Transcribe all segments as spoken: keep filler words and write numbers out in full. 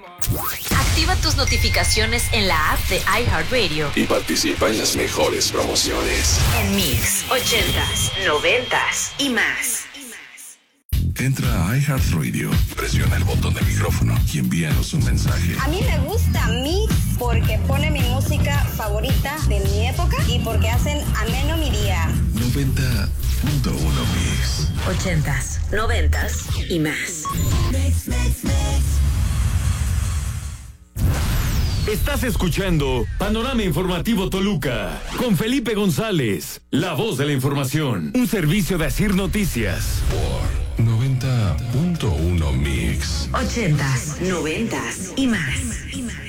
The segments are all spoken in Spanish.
Activa tus notificaciones en la app de iHeartRadio y participa en las mejores promociones. En Mix, ochentas, noventas y más. Entra a iHeartRadio, presiona el botón de micrófono y envíanos un mensaje. A mí me gusta Mix porque pone mi música favorita de mi época y porque hacen ameno mi día. noventa punto uno Mix. Ochentas, noventas y más. Mix, mix, mix. Estás escuchando Panorama Informativo Toluca con Felipe González, la voz de la información. Un servicio de Asir Noticias. Por noventa punto uno Mix. Ochentas, noventas y más. Y más.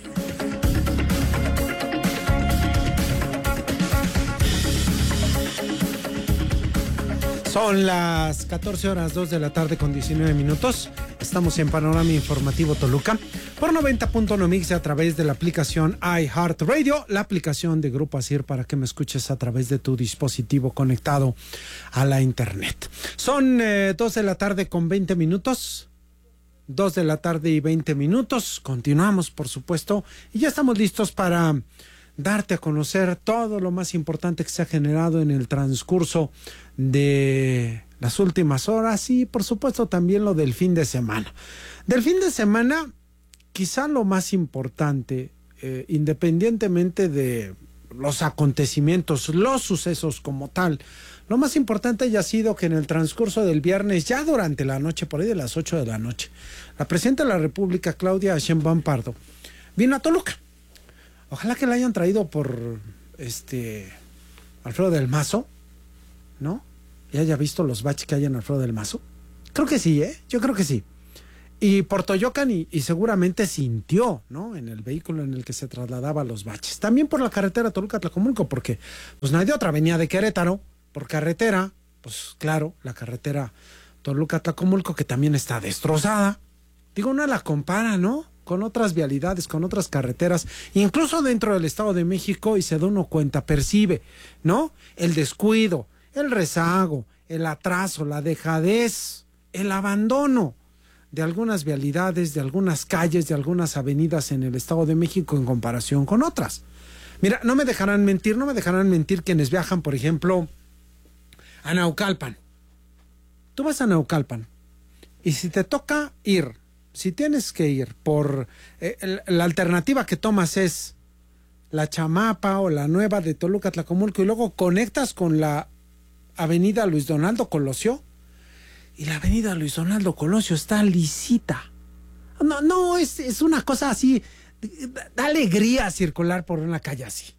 Son las catorce horas dos de la tarde con diecinueve minutos. Estamos en Panorama Informativo Toluca por noventa punto uno Mix a través de la aplicación iHeartRadio, la aplicación de Grupo Asir para que me escuches a través de tu dispositivo conectado a la internet. Son eh, dos de la tarde con veinte minutos. dos de la tarde y veinte minutos. Continuamos, por supuesto, y ya estamos listos para darte a conocer todo lo más importante que se ha generado en el transcurso de las últimas horas y por supuesto también lo del fin de semana. Del fin de semana, quizá lo más importante, eh, independientemente de los acontecimientos, los sucesos como tal, lo más importante ya ha sido que en el transcurso del viernes, ya durante la noche, por ahí de las ocho de la noche, la presidenta de la República, Claudia Sheinbaum Pardo, vino a Toluca. Ojalá que la hayan traído por este Alfredo del Mazo, ¿no? Y haya visto los baches que hay en Alfredo del Mazo. Creo que sí, ¿eh? Yo creo que sí. Y por Toyocan y, y seguramente sintió, ¿no? En el vehículo en el que se trasladaba los baches. También por la carretera Toluca-Tlacomulco, porque pues no hay de otra, venía de Querétaro, por carretera, pues claro, la carretera Toluca-Tlacomulco que también está destrozada. Digo, no la compara, ¿no? Con otras vialidades, con otras carreteras, incluso dentro del Estado de México, y se da uno cuenta, percibe, ¿no? El descuido, el rezago, el atraso, la dejadez, el abandono de algunas vialidades, de algunas calles, de algunas avenidas en el Estado de México en comparación con otras. Mira, no me dejarán mentir, no me dejarán mentir quienes viajan, por ejemplo, a Naucalpan. Tú vas a Naucalpan y si te toca ir, si tienes que ir por eh, la alternativa que tomas es la Chamapa o la nueva de Toluca Tlacomulco y luego conectas con la avenida Luis Donaldo Colosio y la avenida Luis Donaldo Colosio está lisita. No, no, es, es una cosa así, da alegría circular por una calle así.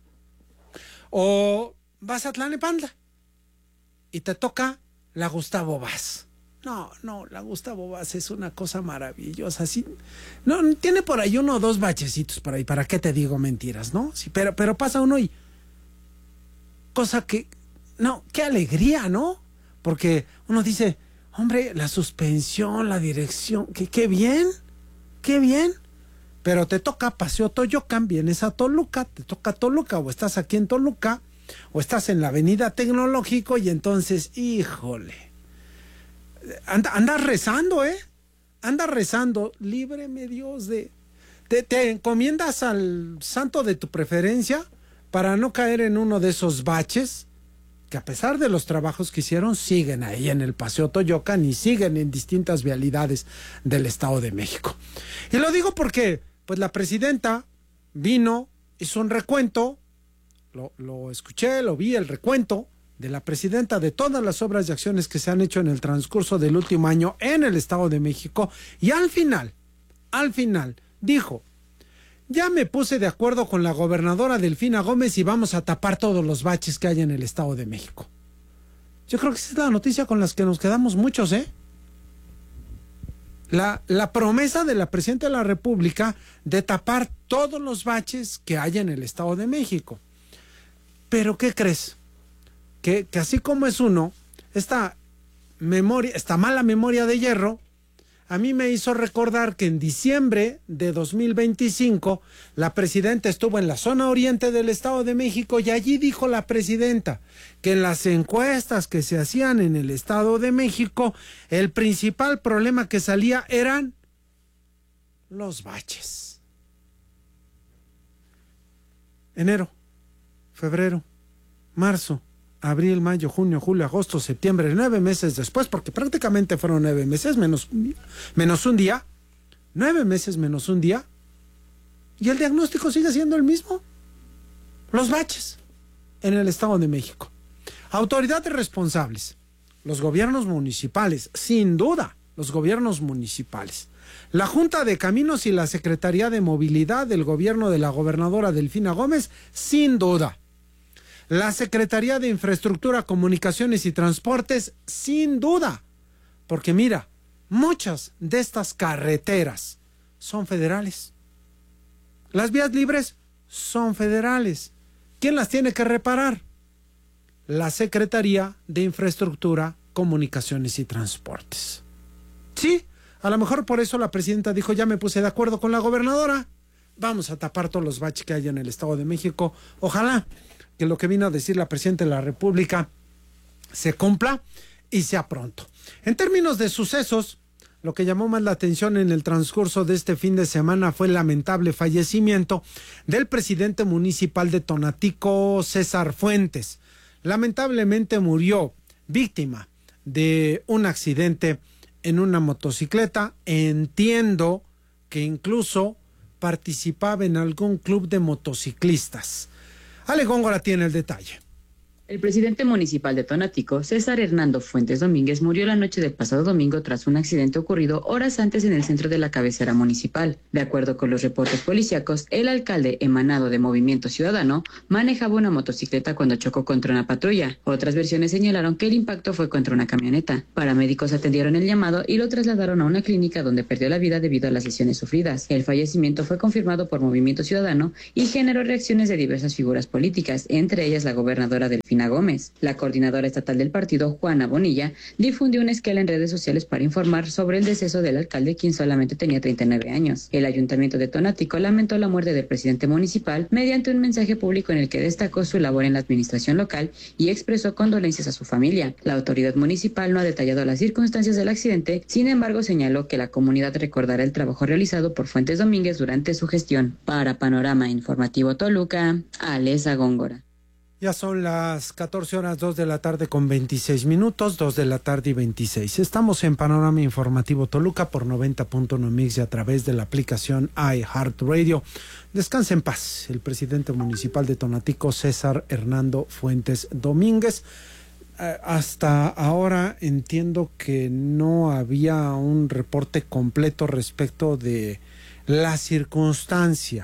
O vas a Tlalnepantla y te toca la Gustavo Vaz. No, no, la Gustavo Vaz es una cosa maravillosa. Sí, no, tiene por ahí uno o dos bachecitos por ahí, ¿para qué te digo mentiras, no? Sí, pero, pero pasa uno y cosa que, no, qué alegría, ¿no? Porque uno dice, hombre, la suspensión, la dirección, que qué bien, qué bien. Pero te toca Paseo Toyocan, vienes a Toluca, te toca Toluca, o estás aquí en Toluca, o estás en la Avenida Tecnológico, y entonces, híjole. Anda, anda rezando, ¿eh? Anda rezando, líbreme Dios de... Te, te encomiendas al santo de tu preferencia para no caer en uno de esos baches que a pesar de los trabajos que hicieron, siguen ahí en el Paseo Toyocan y siguen en distintas vialidades del Estado de México. Y lo digo porque, pues la presidenta vino, hizo un recuento, lo, lo escuché, lo vi, el recuento de la presidenta de todas las obras y acciones que se han hecho en el transcurso del último año en el Estado de México, y al final, al final, dijo, ya me puse de acuerdo con la gobernadora Delfina Gómez y vamos a tapar todos los baches que hay en el Estado de México. Yo creo que esa es la noticia con la que nos quedamos muchos, ¿eh? La, la promesa de la presidenta de la República de tapar todos los baches que hay en el Estado de México. Pero, ¿qué crees? Que, que así como es uno, esta memoria, esta mala memoria de hierro, a mí me hizo recordar que en diciembre de dos mil veinticinco la presidenta estuvo en la zona oriente del Estado de México y allí dijo la presidenta que en las encuestas que se hacían en el Estado de México el principal problema que salía eran los baches. Enero, febrero, marzo, abril, mayo, junio, julio, agosto, septiembre, nueve meses después, porque prácticamente fueron nueve meses menos un día, menos un día, nueve meses menos un día, y el diagnóstico sigue siendo el mismo. Los baches en el Estado de México. Autoridades responsables, los gobiernos municipales, sin duda, los gobiernos municipales. La Junta de Caminos y la Secretaría de Movilidad del gobierno de la gobernadora Delfina Gómez, sin duda. La Secretaría de Infraestructura, Comunicaciones y Transportes, sin duda. Porque mira, muchas de estas carreteras son federales. Las vías libres son federales. ¿Quién las tiene que reparar? La Secretaría de Infraestructura, Comunicaciones y Transportes. Sí, a lo mejor por eso la presidenta dijo, ya me puse de acuerdo con la gobernadora, vamos a tapar todos los baches que hay en el Estado de México. Ojalá que lo que vino a decir la presidenta de la República se cumpla y sea pronto. En términos de sucesos, lo que llamó más la atención en el transcurso de este fin de semana fue el lamentable fallecimiento del presidente municipal de Tonatico, César Fuentes. Lamentablemente murió víctima de un accidente en una motocicleta. Entiendo que incluso participaba en algún club de motociclistas. Ale Góngora tiene el detalle. El presidente municipal de Tonatico, César Hernando Fuentes Domínguez, murió la noche del pasado domingo tras un accidente ocurrido horas antes en el centro de la cabecera municipal. De acuerdo con los reportes policíacos, el alcalde, emanado de Movimiento Ciudadano, manejaba una motocicleta cuando chocó contra una patrulla. Otras versiones señalaron que el impacto fue contra una camioneta. Paramédicos atendieron el llamado y lo trasladaron a una clínica donde perdió la vida debido a las lesiones sufridas. El fallecimiento fue confirmado por Movimiento Ciudadano y generó reacciones de diversas figuras políticas, entre ellas la gobernadora Delfina Gómez. La coordinadora estatal del partido, Juana Bonilla, difundió una esquela en redes sociales para informar sobre el deceso del alcalde, quien solamente tenía treinta y nueve años. El ayuntamiento de Tonatico lamentó la muerte del presidente municipal mediante un mensaje público en el que destacó su labor en la administración local y expresó condolencias a su familia. La autoridad municipal no ha detallado las circunstancias del accidente, sin embargo señaló que la comunidad recordará el trabajo realizado por Fuentes Domínguez durante su gestión. Para Panorama Informativo Toluca, Alesa Góngora. Ya son las catorce horas, dos de la tarde con veintiséis minutos, dos de la tarde y veintiséis. Estamos en Panorama Informativo Toluca por noventa punto uno Mix y a través de la aplicación iHeartRadio. Descanse en paz el presidente municipal de Tonatico, César Hernando Fuentes Domínguez. Eh, hasta ahora entiendo que no había un reporte completo respecto de la circunstancia,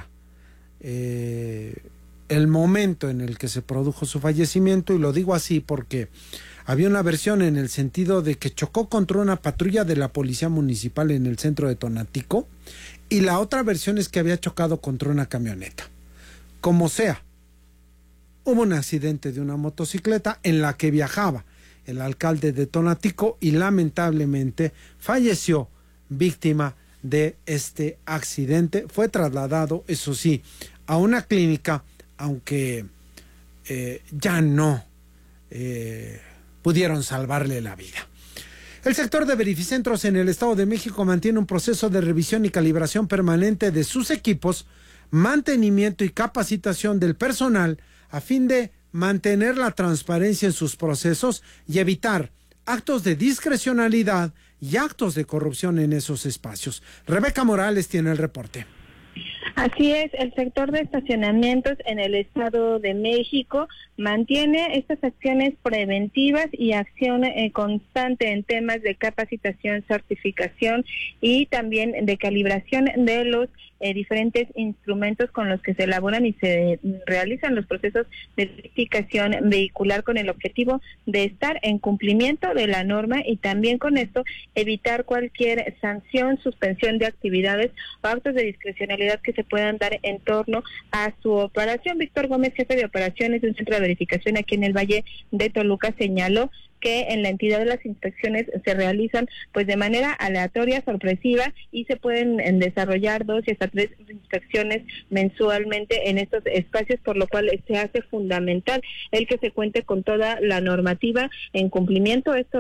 eh, el momento en el que se produjo su fallecimiento, y lo digo así porque había una versión en el sentido de que chocó contra una patrulla de la policía municipal en el centro de Tonatico, y la otra versión es que había chocado contra una camioneta. Como sea, hubo un accidente de una motocicleta en la que viajaba el alcalde de Tonatico y lamentablemente falleció víctima de este accidente. Fue trasladado, eso sí, a una clínica, aunque eh, ya no eh, pudieron salvarle la vida. El sector de verificentros en el Estado de México mantiene un proceso de revisión y calibración permanente de sus equipos, mantenimiento y capacitación del personal a fin de mantener la transparencia en sus procesos y evitar actos de discrecionalidad y actos de corrupción en esos espacios. Rebeca Morales tiene el reporte. Así es, el sector de estacionamientos en el Estado de México mantiene estas acciones preventivas y acción eh, constante en temas de capacitación, certificación y también de calibración de los eh, diferentes instrumentos con los que se elaboran y se realizan los procesos de verificación vehicular, con el objetivo de estar en cumplimiento de la norma y también con esto evitar cualquier sanción, suspensión de actividades o actos de discrecionalidad que se puedan dar en torno a su operación. Víctor Gómez, jefe de operaciones de un centro de verificación aquí en el Valle de Toluca, señaló que en la entidad de las inspecciones se realizan pues de manera aleatoria, sorpresiva, y se pueden en, desarrollar dos y hasta tres inspecciones mensualmente en estos espacios, por lo cual se hace fundamental el que se cuente con toda la normativa en cumplimiento, esto es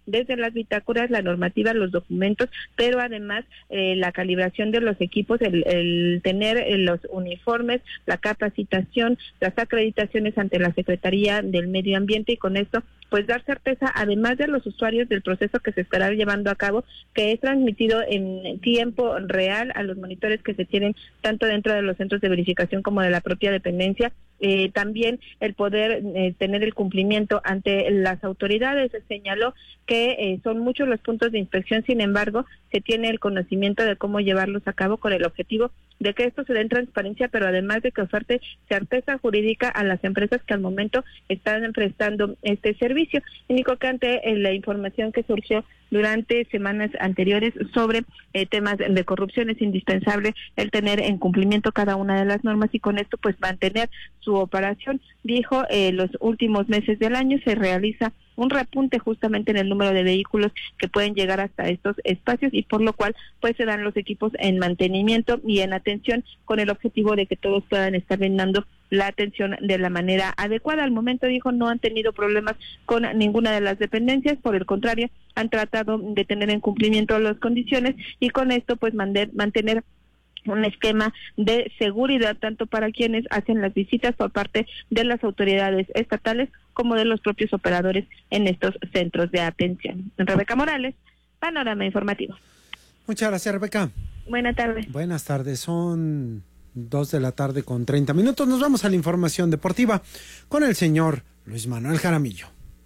desde las bitácoras, la normativa, los documentos, pero además eh, la calibración de los equipos, el, el tener eh, los uniformes, la capacitación, las acreditaciones ante la Secretaría del Medio Ambiente, y con esto pues dar certeza, además de los usuarios, del proceso que se estará llevando a cabo, que es transmitido en tiempo real a los monitores que se tienen tanto dentro de los centros de verificación como de la propia dependencia. Eh, también el poder eh, tener el cumplimiento ante las autoridades. Se señaló que eh, son muchos los puntos de inspección, sin embargo, se tiene el conocimiento de cómo llevarlos a cabo con el objetivo de que esto se dé en transparencia, pero además de que oferte certeza jurídica a las empresas que al momento están prestando este servicio. Único que ante eh, la información que surgió durante semanas anteriores sobre eh, temas de corrupción, es indispensable el tener en cumplimiento cada una de las normas, y con esto pues mantener su operación. Dijo, eh, los últimos meses del año se realiza un repunte justamente en el número de vehículos que pueden llegar hasta estos espacios, y por lo cual pues se dan los equipos en mantenimiento y en atención, con el objetivo de que todos puedan estar brindando la atención de la manera adecuada. Al momento, dijo, no han tenido problemas con ninguna de las dependencias, por el contrario, han tratado de tener en cumplimiento las condiciones, y con esto pues mantener un esquema de seguridad tanto para quienes hacen las visitas por parte de las autoridades estatales como de los propios operadores en estos centros de atención. Rebeca Morales, Panorama Informativo. Muchas gracias, Rebeca. Buenas tardes. Buenas tardes, son dos de la tarde con treinta minutos. Nos vamos a la información deportiva con el señor Luis Manuel Jaramillo.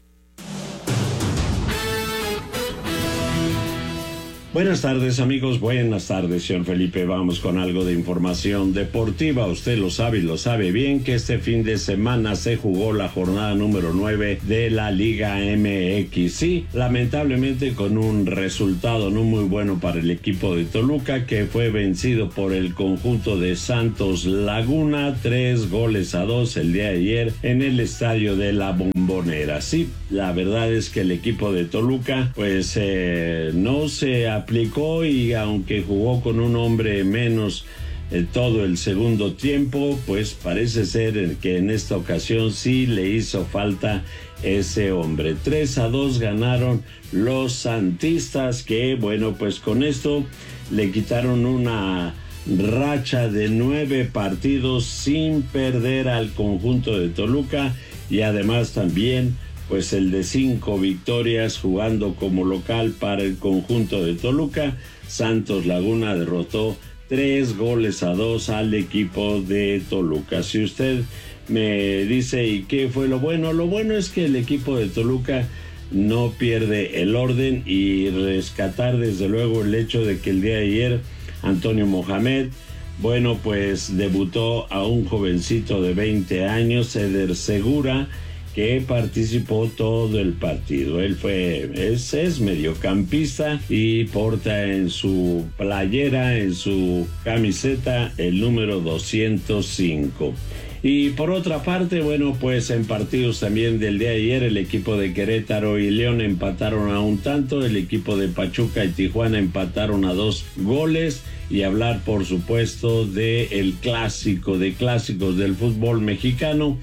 Buenas tardes, amigos, buenas tardes, señor Felipe. Vamos con algo de información deportiva. Usted lo sabe y lo sabe bien que este fin de semana se jugó la jornada número nueve de la Liga M X. Sí, lamentablemente con un resultado no muy bueno para el equipo de Toluca, que fue vencido por el conjunto de Santos Laguna, tres goles a dos el día de ayer en el estadio de La Bombonera. Sí, la verdad es que el equipo de Toluca pues eh, no se ha aplicó, y aunque jugó con un hombre menos eh, todo el segundo tiempo, pues parece ser que en esta ocasión sí le hizo falta ese hombre. tres a dos ganaron los santistas, que bueno, pues con esto le quitaron una racha de nueve partidos sin perder al conjunto de Toluca, y además también pues el de cinco victorias jugando como local para el conjunto de Toluca. Santos Laguna derrotó tres goles a dos al equipo de Toluca. Si usted me dice, ¿y qué fue lo bueno? Lo bueno es que el equipo de Toluca no pierde el orden, y rescatar desde luego el hecho de que el día de ayer Antonio Mohamed, bueno, pues debutó a un jovencito de veinte años, Eder Segura, que participó todo el partido. Él fue, es, es mediocampista y porta en su playera, en su camiseta, el número doscientos cinco. Y por otra parte, bueno, pues en partidos también del día de ayer, el equipo de Querétaro y León empataron a un tanto, el equipo de Pachuca y Tijuana empataron a dos goles, y hablar por supuesto de el clásico de clásicos del fútbol mexicano,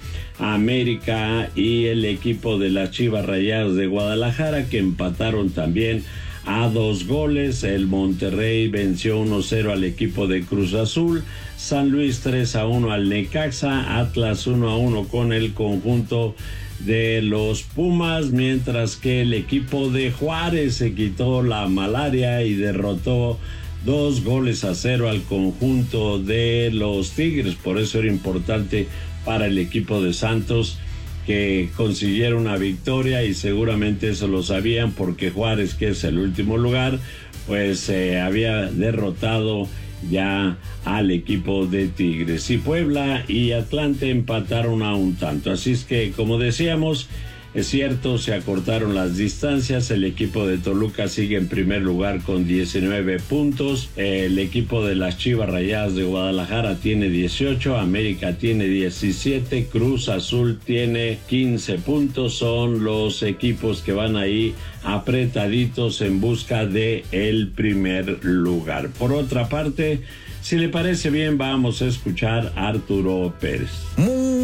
América y el equipo de las Chivas Rayadas de Guadalajara, que empataron también a dos goles. El Monterrey venció uno cero al equipo de Cruz Azul, San Luis tres a uno al Necaxa, Atlas uno a uno con el conjunto de los Pumas, mientras que el equipo de Juárez se quitó la malaria y derrotó dos goles a cero al conjunto de los Tigres. Por eso era importante para el equipo de Santos que consiguiera una victoria, y seguramente eso lo sabían, porque Juárez, que es el último lugar, pues eh, había derrotado ya al equipo de Tigres. Y Puebla y Atlante empataron a un tanto. Así es que, como decíamos, es cierto, se acortaron las distancias. El equipo de Toluca sigue en primer lugar con diecinueve puntos. El equipo de las Chivas Rayadas de Guadalajara tiene dieciocho, América tiene diecisiete, Cruz Azul tiene quince puntos. Son los equipos que van ahí apretaditos en busca de el primer lugar. Por otra parte, si le parece bien, vamos a escuchar a Arturo Pérez. Muy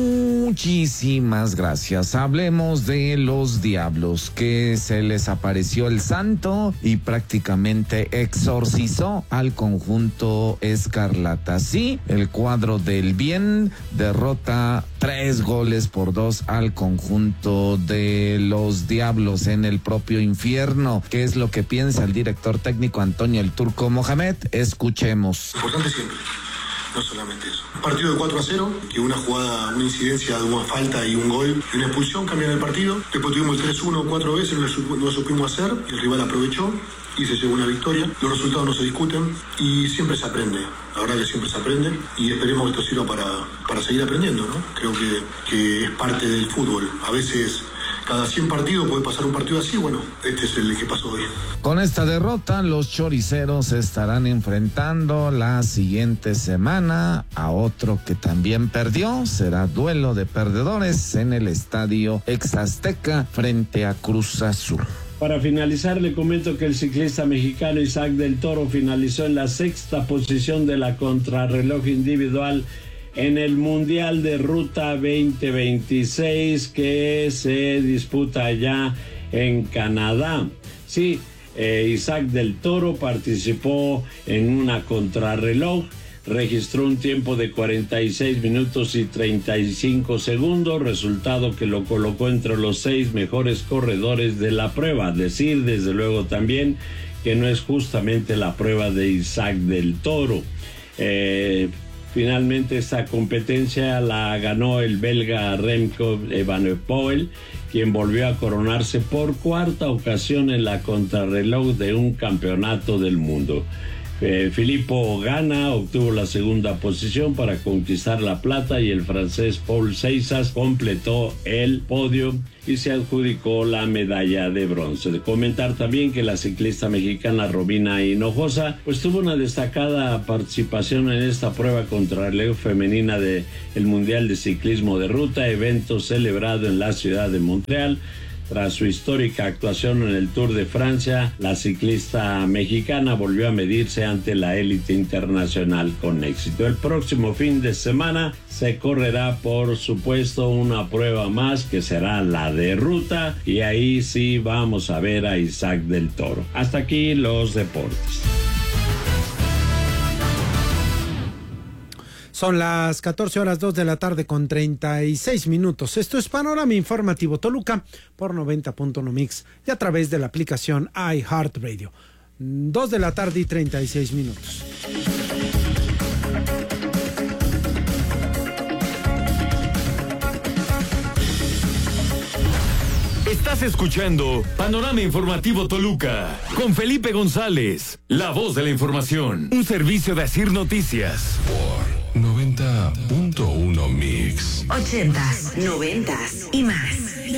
Muchísimas gracias. Hablemos de los Diablos, que se les apareció el santo y prácticamente exorcizó al conjunto escarlata. Sí, el cuadro del bien derrota tres goles por dos al conjunto de los Diablos en el propio infierno. ¿Qué es lo que piensa el director técnico Antonio el Turco Mohamed? Escuchemos. Importante siempre. No solamente eso. Un partido de cuatro a cero, que una jugada, una incidencia de una falta y un gol y una expulsión cambian el partido. Después tuvimos el tres uno cuatro veces, no lo, no lo supimos hacer, el rival aprovechó y se llevó una victoria. Los resultados no se discuten y siempre se aprende. La verdad que siempre se aprende y esperemos que esto sirva para, para seguir aprendiendo, ¿no? Creo que, que es parte del fútbol. A veces cada cien partidos puede pasar un partido así, bueno, este es el que pasó hoy. Con esta derrota, los choriceros estarán enfrentando la siguiente semana a otro que también perdió. Será duelo de perdedores en el estadio Ex-Azteca frente a Cruz Azul. Para finalizar, le comento que el ciclista mexicano Isaac del Toro finalizó en la sexta posición de la contrarreloj individual en el Mundial de Ruta veinte veintiséis que se disputa allá en Canadá. Sí, eh, Isaac del Toro participó en una contrarreloj, registró un tiempo de cuarenta y seis minutos y treinta y cinco segundos, resultado que lo colocó entre los seis mejores corredores de la prueba. Decir, desde luego, también que no es justamente la prueba de Isaac del Toro. Eh, Finalmente esta competencia la ganó el belga Remco Evenepoel, quien volvió a coronarse por cuarta ocasión en la contrarreloj de un campeonato del mundo. Eh, Filippo Ganna obtuvo la segunda posición para conquistar la plata y el francés Paul Seixas completó el podio y se adjudicó la medalla de bronce. De comentar también que la ciclista mexicana Romina Hinojosa pues tuvo una destacada participación en esta prueba contrarreloj femenina del Mundial de Ciclismo de Ruta, evento celebrado en la ciudad de Montreal. Tras su histórica actuación en el Tour de Francia, la ciclista mexicana volvió a medirse ante la élite internacional con éxito. El próximo fin de semana se correrá, por supuesto, una prueba más que será la de ruta y ahí sí vamos a ver a Isaac del Toro. Hasta aquí los deportes. Son las catorce horas dos de la tarde con treinta y seis minutos. Esto es Panorama Informativo Toluca por noventa punto uno Mix y a través de la aplicación iHeartRadio. dos de la tarde y treinta y seis minutos. Estás escuchando Panorama Informativo Toluca con Felipe González, la voz de la información, un servicio de Asir Noticias. noventa punto uno Mix. Ochentas, noventas y más.